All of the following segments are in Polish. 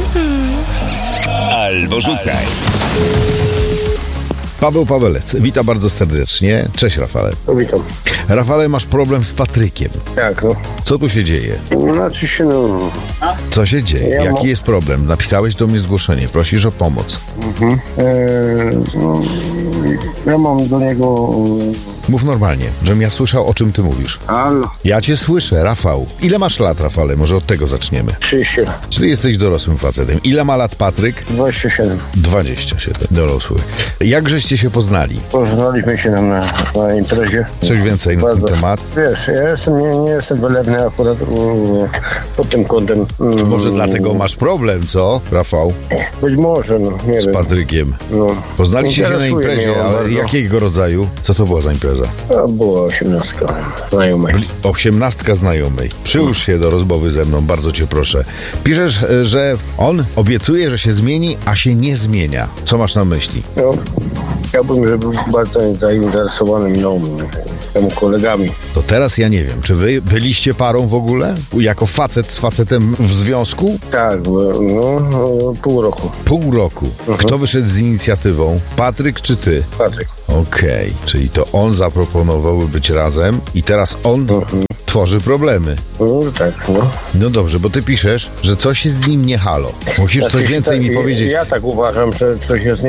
Albo rzucaj. Paweł Pawelec, witam bardzo serdecznie. Cześć, Rafale. Witam. Rafale, masz problem z Patrykiem. Tak, no. Co tu się dzieje? Znaczy się, no... Co się dzieje? Jaki jest problem? Napisałeś do mnie zgłoszenie, prosisz o pomoc. No, ja mam do niego... Mów normalnie, żebym ja słyszał, o czym ty mówisz. Halo? Ja cię słyszę, Rafał. Ile masz lat, Rafale? Może od tego zaczniemy. 30. Czyli jesteś dorosłym facetem. Ile ma lat Patryk? 27. 27, dorosły. Jak żeście się poznali? Poznaliśmy się na imprezie. Coś więcej na ten temat? Wiesz, ja nie jestem wylewny akurat pod tym kątem. Może dlatego masz problem, co, Rafał? Być może, no, nie Z wiem. Patrykiem. No. Poznaliście się na Interesuje imprezie, mnie on ale bardzo. jakiego rodzaju? Co to była za impreza? To była 18 znajomej. 18 znajomej. Przyłóż się do rozmowy ze mną, bardzo cię proszę. Piszesz, że on obiecuje, że się zmieni, a się nie zmienia. Co masz na myśli? No, chciałbym, żeby był bardzo zainteresowany mną, temu kolegami. To teraz ja nie wiem, czy wy byliście parą w ogóle? Jako facet z facetem w związku? Tak, no, pół roku. Pół roku. Kto wyszedł z inicjatywą? Patryk czy ty? Patryk. Okej, czyli to on zaproponował, by być razem i teraz on tworzy problemy. No tak, no. No dobrze, bo ty piszesz, że coś z nim nie halo. Musisz coś więcej mi powiedzieć. Ja tak uważam, że coś jest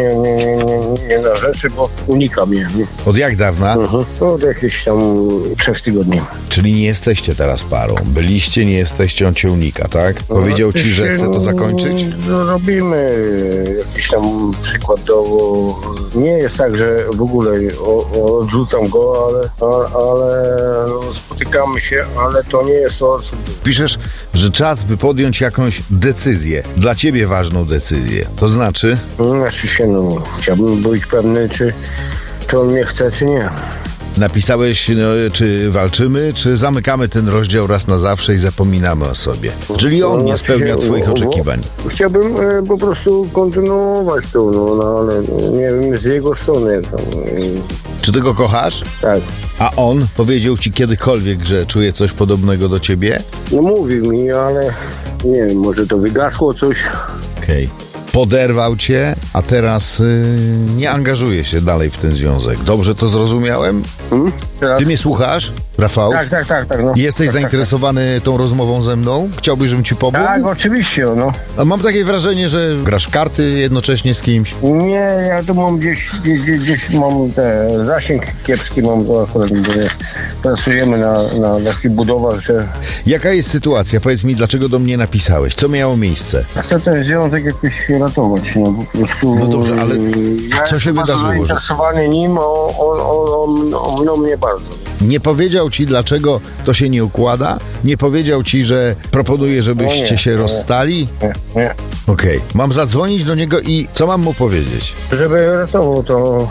nie na rzeczy, bo unika mnie. Od jak dawna? No, od jakichś tam 3 tygodni. Czyli nie jesteście teraz parą. Byliście, nie jesteście, on cię unika, tak? Powiedział ci, że chce to zakończyć? No, robimy jakiś tam przykładowo. Nie jest tak, że w ogóle odrzucam go, ale no, spotykamy się, ale to nie jest to, co... Piszesz, że czas, by podjąć jakąś decyzję. Dla ciebie ważną decyzję. To znaczy? Znaczy się, no, chciałbym być pewny, czy on mnie chce, czy nie. Napisałeś, no, czy walczymy, czy zamykamy ten rozdział raz na zawsze i zapominamy o sobie. Czyli on nie spełnia twoich oczekiwań. Chciałbym po prostu kontynuować to, no, ale nie wiem, z jego strony. Czy ty go kochasz? Tak. A on powiedział ci kiedykolwiek, że czuje coś podobnego do ciebie? No mówił mi, ale nie wiem, może to wygasło coś. Okej. Poderwał cię, a teraz nie angażuje się dalej w ten związek. Dobrze to zrozumiałem? Teraz? Ty mnie słuchasz, Rafał? Tak. No. Jesteś zainteresowany tą rozmową ze mną? Chciałbyś, żebym ci pomógł? Tak, oczywiście, no. A mam takie wrażenie, że grasz w karty jednocześnie z kimś. Nie, ja tu mam gdzieś mam zasięg kiepski, mam to akurat, pracujemy na takich budowach, że... Jaka jest sytuacja? Powiedz mi, dlaczego do mnie napisałeś? Co miało miejsce? Chcę ten związek jakoś ratować, no po prostu... No dobrze, ale co się wydarzyło? Zainteresowany nim, on mną mnie bardzo. Nie powiedział ci, dlaczego to się nie układa? Nie powiedział ci, że proponuje, żebyście się rozstali? Nie. Okej. Mam zadzwonić do niego i co mam mu powiedzieć? Żeby ratował to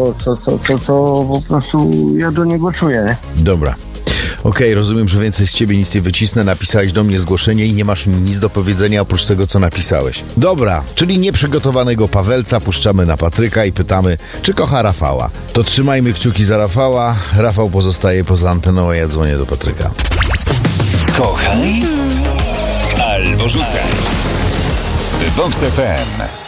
po prostu ja do niego czuję, nie? Dobra. Okej, rozumiem, że więcej z ciebie nic nie wycisnę. Napisałeś do mnie zgłoszenie i nie masz mi nic do powiedzenia oprócz tego, co napisałeś. Dobra, czyli nieprzygotowanego Pawelca puszczamy na Patryka i pytamy, czy kocha Rafała. To trzymajmy kciuki za Rafała. Rafał pozostaje poza anteną, a ja dzwonię do Patryka. Kochaj albo rzucaj. Vox FM.